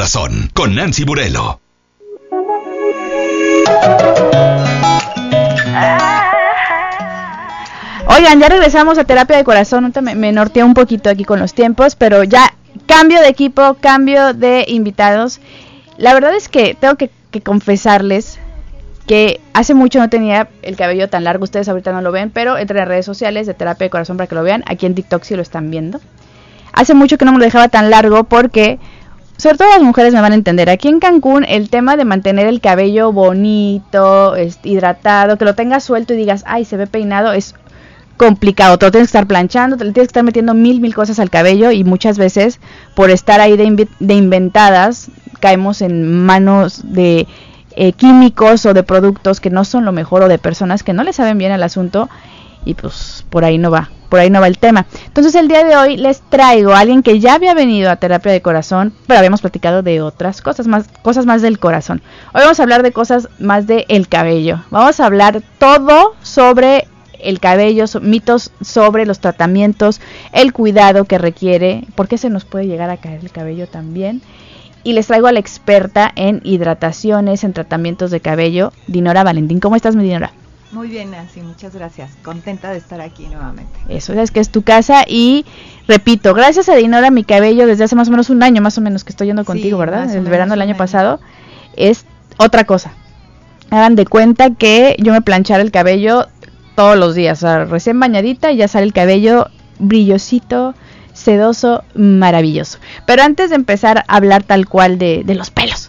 Corazón con Nancy Burelo. Oigan, ya regresamos a Terapia de Corazón. Me norteé un poquito aquí con los tiempos, pero ya cambio de equipo, cambio de invitados. La verdad es que tengo que confesarles que hace mucho no tenía el cabello tan largo. Ustedes ahorita no lo ven, pero entre las redes sociales de Terapia de Corazón para que lo vean. Aquí en TikTok sí lo están viendo. Hace mucho que no me lo dejaba tan largo porque, sobre todo las mujeres me van a entender, aquí en Cancún el tema de mantener el cabello bonito, hidratado, que lo tengas suelto y digas, ay, se ve peinado, es complicado. Te lo tienes que estar planchando, te le tienes que estar metiendo mil cosas al cabello, y muchas veces por estar ahí de inventadas caemos en manos de químicos o de productos que no son lo mejor, o de personas que no le saben bien al asunto, y pues por ahí no va el tema. Entonces el día de hoy les traigo a alguien que ya había venido a Terapia de Corazón, pero habíamos platicado de otras cosas más del corazón. Hoy vamos a hablar de cosas más del cabello. Vamos a hablar todo sobre el cabello, mitos sobre los tratamientos, el cuidado que requiere, por qué se nos puede llegar a caer el cabello también. Y les traigo a la experta en hidrataciones, en tratamientos de cabello, Dinora Valentín. ¿Cómo estás, mi Dinora? Muy bien, Nancy, muchas gracias. Contenta de estar aquí nuevamente. Eso, es que es tu casa, y repito, gracias a Dinora mi cabello desde hace más o menos un año, más o menos, que estoy yendo contigo, ¿verdad? El verano del año pasado, es otra cosa. Hagan de cuenta que yo me planchara el cabello todos los días, o sea, recién bañadita y ya sale el cabello brillosito, sedoso, maravilloso. Pero antes de empezar a hablar tal cual de los pelos,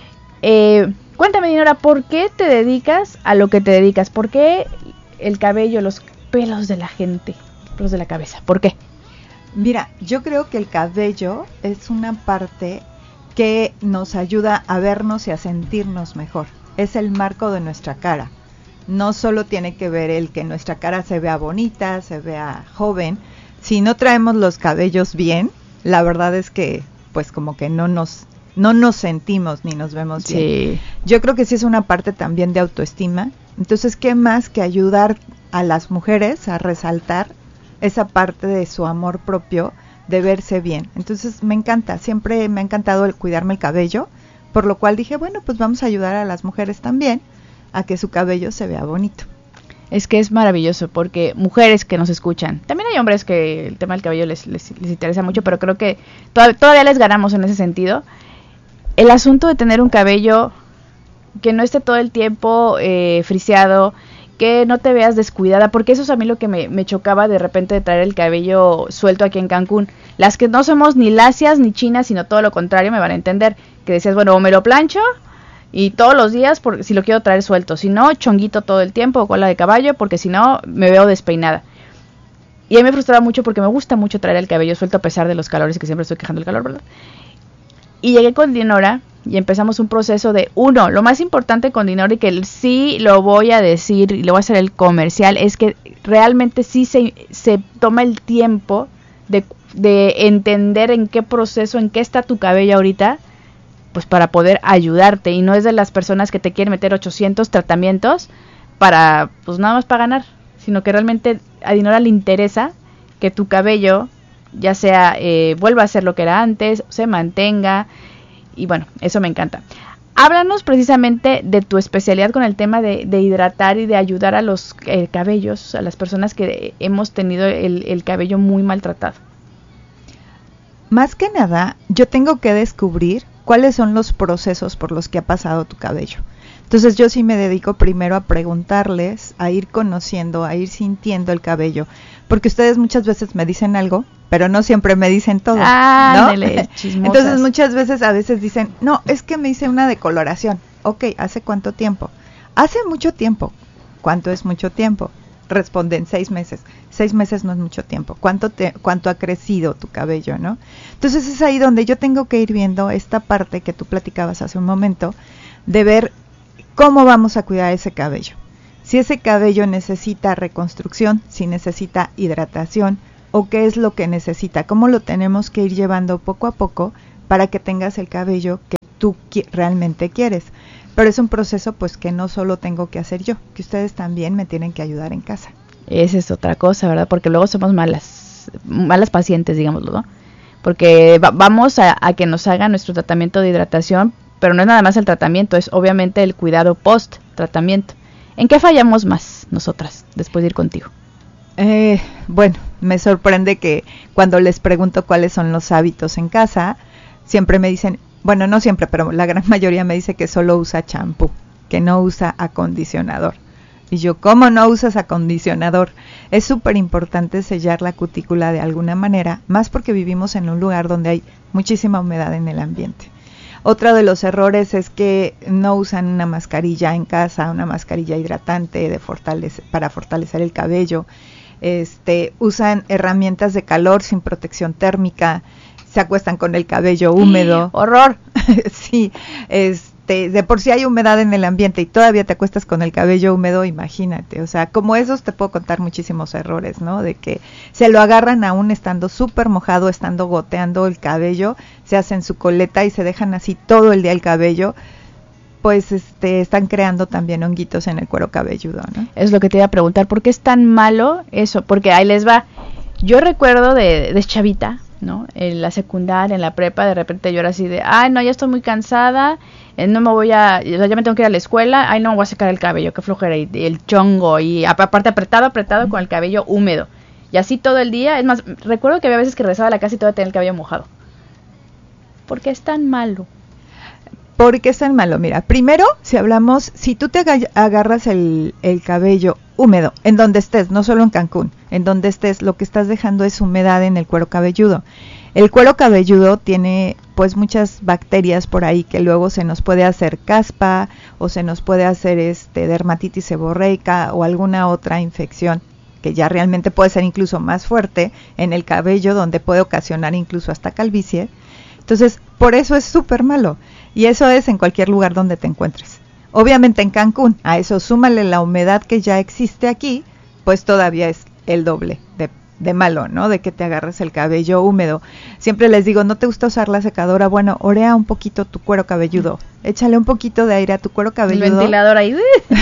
cuéntame, Dinora, ¿por qué te dedicas a lo que te dedicas? ¿Por qué el cabello, los pelos de la gente, pelos de la cabeza? ¿Por qué? Mira, yo creo que el cabello es una parte que nos ayuda a vernos y a sentirnos mejor. Es el marco de nuestra cara. No solo tiene que ver el que nuestra cara se vea bonita, se vea joven. Si no traemos los cabellos bien, la verdad es que pues como que no nos sentimos ni nos vemos bien. Sí. Yo creo que sí es una parte también de autoestima. Entonces, ¿qué más que ayudar a las mujeres a resaltar esa parte de su amor propio, de verse bien? Entonces, me encanta, siempre me ha encantado el cuidarme el cabello, por lo cual dije, bueno, pues vamos a ayudar a las mujeres también a que su cabello se vea bonito. Es que es maravilloso, porque mujeres que nos escuchan, también hay hombres que el tema del cabello les interesa mucho, pero creo que todavía les ganamos en ese sentido. El asunto de tener un cabello que no esté todo el tiempo friseado, que no te veas descuidada, porque eso es a mí lo que me chocaba de repente de traer el cabello suelto aquí en Cancún. Las que no somos ni lacias ni chinas, sino todo lo contrario, me van a entender, que decías, bueno, o me lo plancho y todos los días, porque si lo quiero traer suelto, si no, chonguito todo el tiempo, o cola de caballo, porque si no, me veo despeinada. Y a mí me frustraba mucho porque me gusta mucho traer el cabello suelto a pesar de los calores, que siempre estoy quejando del calor, ¿verdad? Y llegué con Dinora y empezamos un proceso de, lo más importante con Dinora, y que sí lo voy a decir y le voy a hacer el comercial, es que realmente sí se toma el tiempo de entender en qué proceso, en qué está tu cabello ahorita, pues para poder ayudarte, y no es de las personas que te quieren meter 800 tratamientos para, pues nada más para ganar, sino que realmente a Dinora le interesa que tu cabello ya sea vuelva a ser lo que era antes, se mantenga, y bueno, eso me encanta. Háblanos precisamente de tu especialidad con el tema de hidratar y de ayudar a los cabellos, a las personas que hemos tenido el cabello muy maltratado. Más que nada, yo tengo que descubrir cuáles son los procesos por los que ha pasado tu cabello. Entonces yo sí me dedico primero a preguntarles, a ir conociendo, a ir sintiendo el cabello, porque ustedes muchas veces me dicen algo, pero no siempre me dicen todo, ¿no? Entonces muchas veces a veces dicen, no, es que me hice una decoloración. Ok, ¿hace cuánto tiempo? Hace mucho tiempo. ¿Cuánto es mucho tiempo? Responden 6 meses. 6 meses no es mucho tiempo. ¿Cuánto ha crecido tu cabello, no? Entonces es ahí donde yo tengo que ir viendo esta parte que tú platicabas hace un momento, de ver cómo vamos a cuidar ese cabello. Si ese cabello necesita reconstrucción, si necesita hidratación, o qué es lo que necesita, cómo lo tenemos que ir llevando poco a poco para que tengas el cabello que tú realmente quieres. Pero es un proceso pues que no solo tengo que hacer yo, que ustedes también me tienen que ayudar en casa. Esa es otra cosa, ¿verdad? Porque luego somos malas pacientes, digámoslo, ¿no? porque vamos a que nos hagan nuestro tratamiento de hidratación, pero no es nada más el tratamiento, es obviamente el cuidado post tratamiento. ¿En qué fallamos más nosotras después de ir contigo? Bueno, me sorprende que cuando les pregunto cuáles son los hábitos en casa, siempre me dicen, bueno, no siempre, pero la gran mayoría me dice que solo usa champú, que no usa acondicionador. Y yo, ¿cómo no usas acondicionador? Es súper importante sellar la cutícula de alguna manera, más porque vivimos en un lugar donde hay muchísima humedad en el ambiente. Otro de los errores es que no usan una mascarilla en casa, una mascarilla hidratante para fortalecer el cabello. Usan herramientas de calor sin protección térmica, se acuestan con el cabello húmedo. ¡Horror! Sí, de por sí hay humedad en el ambiente y todavía te acuestas con el cabello húmedo, imagínate. O sea, como esos te puedo contar muchísimos errores, ¿no? De que se lo agarran aún estando súper mojado, estando goteando el cabello, se hacen su coleta y se dejan así todo el día el cabello. Pues están creando también honguitos en el cuero cabelludo, ¿no? Es lo que te iba a preguntar, ¿por qué es tan malo eso? Porque ahí les va. Yo recuerdo de chavita, ¿no? En la secundaria, en la prepa, de repente yo era así de, ay, no, ya estoy muy cansada, no me voy ya me tengo que ir a la escuela, ay, no me voy a secar el cabello, qué flojera, y el chongo, y aparte apretado con el cabello húmedo. Y así todo el día. Es más, recuerdo que había veces que regresaba a la casa y todavía tenía el cabello mojado. ¿Por qué es tan malo? ¿Por qué es tan malo? Mira, primero, si tú te agarras el cabello húmedo, en donde estés, no solo en Cancún, en donde estés, lo que estás dejando es humedad en el cuero cabelludo. El cuero cabelludo tiene pues muchas bacterias por ahí que luego se nos puede hacer caspa o se nos puede hacer dermatitis seborreica o alguna otra infección que ya realmente puede ser incluso más fuerte en el cabello, donde puede ocasionar incluso hasta calvicie. Entonces, por eso es súper malo. Y eso es en cualquier lugar donde te encuentres. Obviamente en Cancún, a eso súmale la humedad que ya existe aquí, pues todavía es el doble de malo, ¿no? De que te agarres el cabello húmedo. Siempre les digo, ¿no te gusta usar la secadora? Bueno, orea un poquito tu cuero cabelludo. Échale un poquito de aire a tu cuero cabelludo. El ventilador ahí.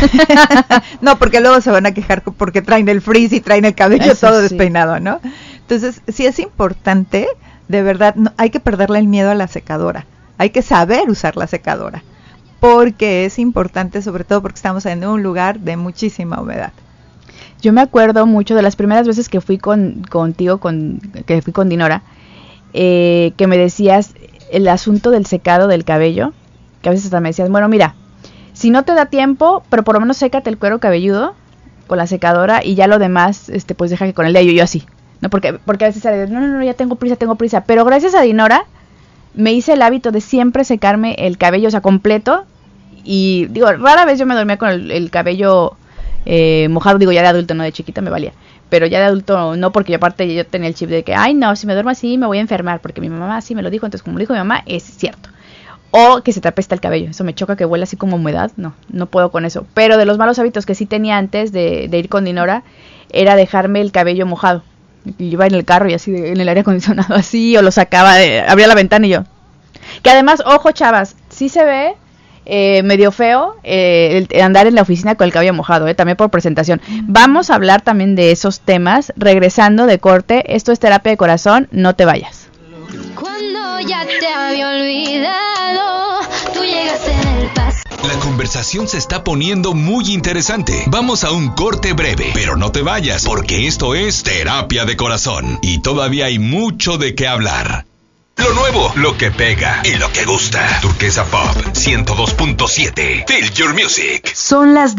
No, porque luego se van a quejar porque traen el frizz y traen el cabello eso todo despeinado, ¿no? Entonces, sí es importante, de verdad, no, hay que perderle el miedo a la secadora. Hay que saber usar la secadora, porque es importante, sobre todo porque estamos en un lugar de muchísima humedad. Yo me acuerdo mucho de las primeras veces que fui contigo, que fui con Dinora, que me decías el asunto del secado del cabello, que a veces hasta me decías, bueno, mira, si no te da tiempo, pero por lo menos sécate el cuero cabelludo con la secadora y ya lo demás, pues deja que con el dedo, yo así, ¿no? Porque a veces no, ya tengo prisa, pero gracias a Dinora me hice el hábito de siempre secarme el cabello, o sea, completo, y digo, rara vez yo me dormía con el cabello mojado, digo, ya de adulto, no de chiquita me valía, pero ya de adulto no, porque aparte yo tenía el chip de que, ay no, si me duermo así me voy a enfermar, porque mi mamá así me lo dijo, entonces como lo dijo mi mamá, es cierto. O que se te apesta el cabello, eso me choca, que huele así como humedad, no puedo con eso. Pero de los malos hábitos que sí tenía antes de ir con Dinora, era dejarme el cabello mojado. Y iba en el carro y así en el aire acondicionado así, o lo sacaba, abría la ventana y yo. Que además, ojo chavas, sí se ve medio feo el andar en la oficina con el cabello mojado, también por presentación. Vamos a hablar también de esos temas regresando de corte. Esto es Terapia de Corazón, no te vayas. Cuando ya te había olvidado, tú llegaste en el pasado. La conversación se está poniendo muy interesante. Vamos a un corte breve, pero no te vayas, porque esto es Terapia de Corazón y todavía hay mucho de qué hablar. Lo nuevo, lo que pega y lo que gusta. Turquesa Pop 102.7. Feel your music. Son las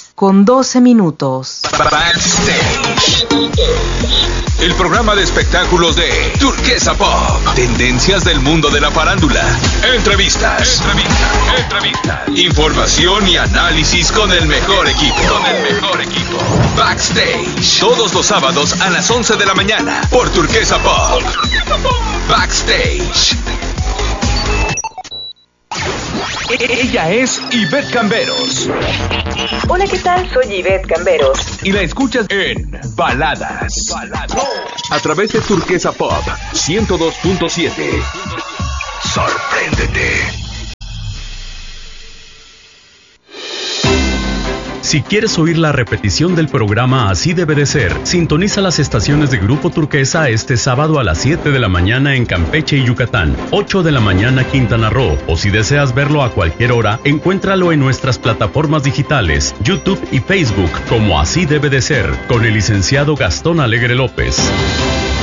10:12. Backstage. El programa de espectáculos de Turquesa Pop. Tendencias del mundo de la farándula. Entrevistas. Información y análisis con el mejor equipo. Backstage. Todos los sábados a las 11 de la mañana por Turquesa Pop. Backstage. Ella es Ivette Camberos. Hola, ¿qué tal? Soy Ivette Camberos. Y la escuchas en Baladas. A través de Turquesa Pop 102.7. Sorpréndete. Si quieres oír la repetición del programa Así Debe de Ser, sintoniza las estaciones de Grupo Turquesa este sábado a las 7 de la mañana en Campeche y Yucatán, 8 de la mañana Quintana Roo, o si deseas verlo a cualquier hora, encuéntralo en nuestras plataformas digitales, YouTube y Facebook como Así Debe de Ser, con el licenciado Gastón Alegre López.